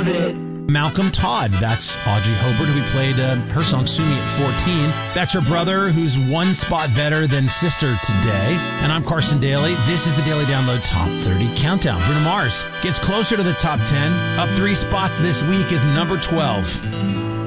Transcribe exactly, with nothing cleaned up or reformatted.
of it. Malcolm Todd, that's Audrey Hobart, who we played uh, her song Sue Me at fourteen. That's her brother, who's one spot better than Sister today. And I'm Carson Daly. This is the Daily Download Top thirty Countdown. Bruno Mars gets closer to the top ten. Up three spots this week is number twelve.